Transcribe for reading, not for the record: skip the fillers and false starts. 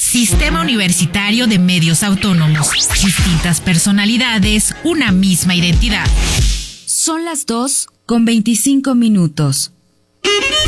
Sistema Universitario de Medios Autónomos. Distintas personalidades, una misma identidad. Son las 2:25.